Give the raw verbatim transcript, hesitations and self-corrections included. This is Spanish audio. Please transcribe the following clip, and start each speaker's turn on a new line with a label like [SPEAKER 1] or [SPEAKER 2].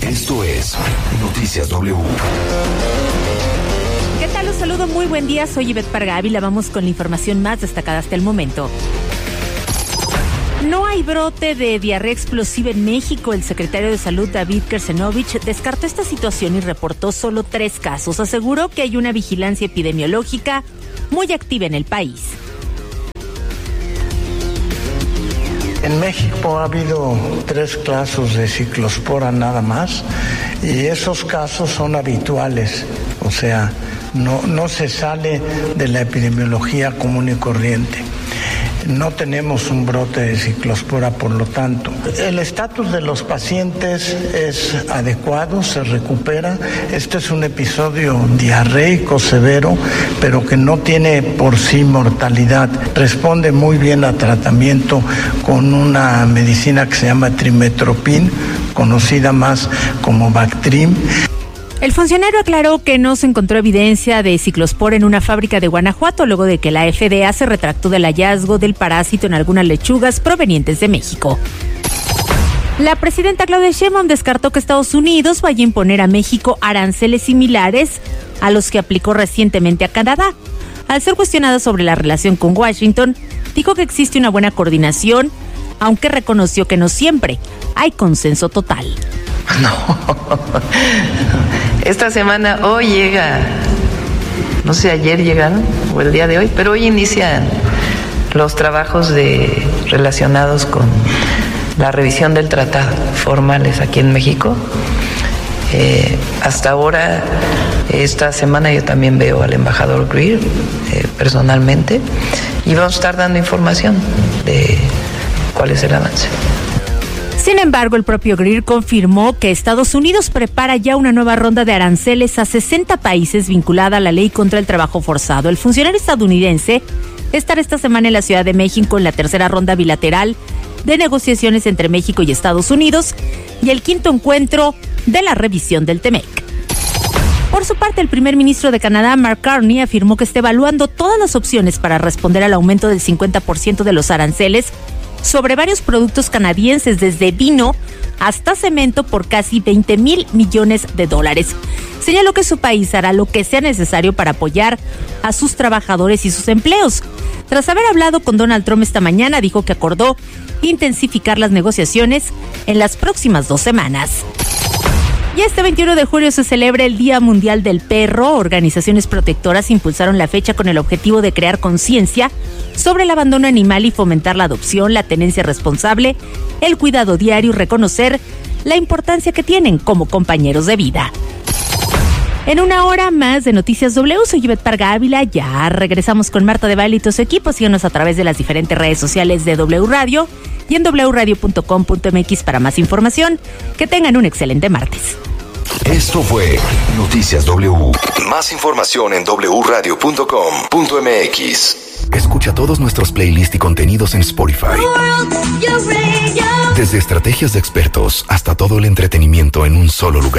[SPEAKER 1] Esto es Noticias W.
[SPEAKER 2] ¿Qué tal? Los saludo, muy buen día, soy Ivette Parga Ávila. Vamos con la información más destacada hasta el momento. No hay brote de diarrea explosiva en México. El secretario de Salud, David Kersenovich, descartó esta situación y reportó solo tres casos. Aseguró que hay una vigilancia epidemiológica muy activa en el país.
[SPEAKER 3] En México ha habido tres casos de ciclospora nada más, y esos casos son habituales, o sea, no, no se sale de la epidemiología común y corriente. No tenemos un brote de ciclospora, por lo tanto. El estatus de los pacientes es adecuado, se recupera. Este es un episodio diarreico severo, pero que no tiene por sí mortalidad. Responde muy bien a tratamiento con una medicina que se llama Trimethoprim, conocida más como Bactrim.
[SPEAKER 2] El funcionario aclaró que no se encontró evidencia de ciclospora en una fábrica de Guanajuato, luego de que la F D A se retractó del hallazgo del parásito en algunas lechugas provenientes de México. La presidenta Claudia Sheinbaum descartó que Estados Unidos vaya a imponer a México aranceles similares a los que aplicó recientemente a Canadá. Al ser cuestionada sobre la relación con Washington, dijo que existe una buena coordinación, aunque reconoció que no siempre hay consenso total.
[SPEAKER 4] No, esta semana, hoy llega, no sé, ayer llegaron, o el día de hoy, pero hoy inician los trabajos de, relacionados con la revisión del tratado, formales aquí en México. Eh, hasta ahora, esta semana yo también veo al embajador Greer eh, personalmente, y vamos a estar dando información de cuál es el avance.
[SPEAKER 2] Sin embargo, el propio Greer confirmó que Estados Unidos prepara ya una nueva ronda de aranceles a sesenta países vinculada a la ley contra el trabajo forzado. El funcionario estadounidense estará esta semana en la Ciudad de México en la tercera ronda bilateral de negociaciones entre México y Estados Unidos y el quinto encuentro de la revisión del TEMEC. Por su parte, el primer ministro de Canadá, Mark Carney, afirmó que está evaluando todas las opciones para responder al aumento del cincuenta por ciento de los aranceles sobre varios productos canadienses, desde vino hasta cemento, por casi veinte mil millones de dólares. Señaló que su país hará lo que sea necesario para apoyar a sus trabajadores y sus empleos. Tras haber hablado con Donald Trump esta mañana, dijo que acordó intensificar las negociaciones en las próximas dos semanas. Y este veintiuno de julio se celebra el Día Mundial del Perro. Organizaciones protectoras impulsaron la fecha con el objetivo de crear conciencia sobre el abandono animal y fomentar la adopción, la tenencia responsable, el cuidado diario y reconocer la importancia que tienen como compañeros de vida. En una hora más de Noticias W, soy Ivette Parga Ávila. Ya regresamos con Marta de Baile y todo su equipo. Síganos a través de las diferentes redes sociales de W Radio y en doble u radio punto com punto m x para más información. Que tengan un excelente martes.
[SPEAKER 1] Esto fue Noticias W. Más información en doble u radio punto com punto m x. Escucha todos nuestros playlists y contenidos en Spotify. Desde estrategias de expertos hasta todo el entretenimiento en un solo lugar.